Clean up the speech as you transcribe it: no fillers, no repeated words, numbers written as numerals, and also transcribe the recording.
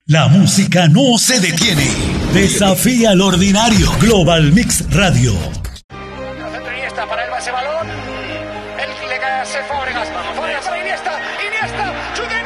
La música no se detiene. Desafía al ordinario. Global Mix Radio. Iniesta para el base balón. El que le cae a Fábregas. Fábregas a Iniesta. Iniesta.